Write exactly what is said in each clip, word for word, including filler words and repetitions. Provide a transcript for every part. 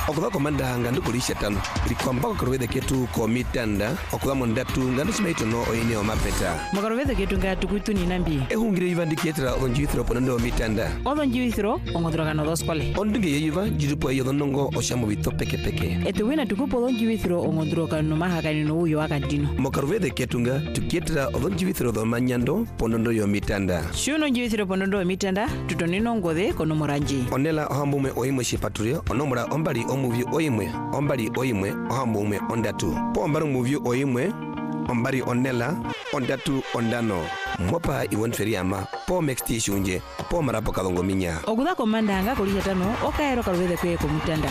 okuva komanda nga ndikulisha tano likwamba kukaruvede ketu komitanda okuva mondatu nga ndichimaitono oine omapeta makaruvede ketu nga tukuitu ni nambi ehungire yiva ndikietra onjiwithiro ponondo omitanda odonjiwithiro ongodorogano doskole ondinge yeyiva jirupo eyodonongo oshamu bito peke peke etuwina tukupo odonjiwithiro ongodorogano mahakanino uyo akadino mokaruvede ketu nga tukietra odonjiwithiro domanyando ponondo yomitanda shuno njiwithiro ponondo omitanda tutonino ngode kono moranji onela ohambume oimwe shipaturio onomura ombali omuvi oimwe ombali oimwe ohambume ondatu po ombari omuvi oimwe ombari onela ondatu ondano mopa iwonferiama po mexti shunje po marapo kalongo minya okuda komanda nga kulisha tano okaero kaluvede kwe komutanda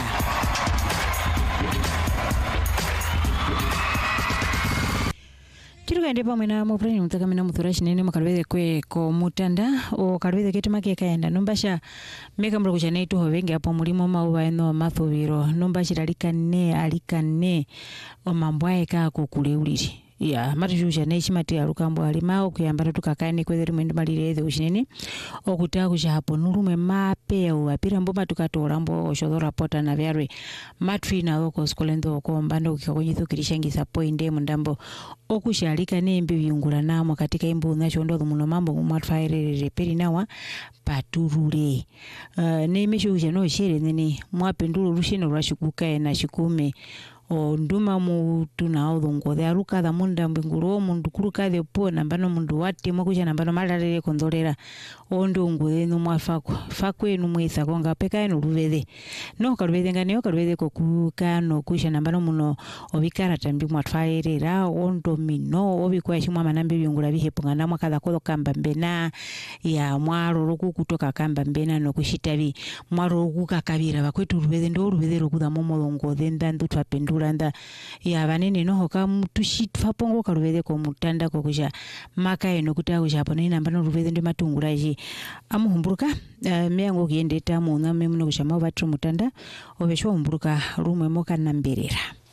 Chiruka ndipo mwena mupurani mutakamina muthurashi nene makalwede kwe ko mutanda o kalwede ketu makeka yenda numbasha meka mbro kuchane tu hovengi hapo mulimo mauwa eno mathuviro numbashira alikane alikane o mambwae ka kukule uliri ya matujusha ne chimati alukambo alimao kuyambara tukakane kwetheri mwendo malireze ushinene okuta kusha hapo nulume mape apira mboma tukatola mbo shodora pota na vyarwe matrina loko skolendo ko mbando kikonyitho kirishangisa poinde mundambo okushalika nembe byungula namo katika imbu nachondo muno mambo mumwatfairere peri nawa paturule uh, nemeshusha no shere nene mwapendulu rushino rwashikuka na shikume o nduma mu tunao ngode aruka da munda mbinguro mundu kuruka de po nambano mundu wati mokuja nambano malarere kondolera ondo ngode no mwafako fakwe no mwisa konga peka eno ruvede no kaluvede ngane kaluvede ko kuka no kusha nambano muno obikara tambi mwatfairera ondo mino obikwa shimwa manambe byungura bihepunga namwa kada kolo kamba mbena ya mwaro roku kutoka kamba mbena no kushitabi mwaro roku kakabira bakwetu ruvede ndo ruvede rokuda momo ngode ndandu twapendura Randa ya vanene noho kamutushitfa pongo kaluvede ko mutanda ko kuja maka eno kutakusha hapo nina mbano ruvede ndi matunguraji amuhumburuka uh, meyango kiende tamu na memuno kusha mabatru mutanda obesho humburuka rumwe moka namberera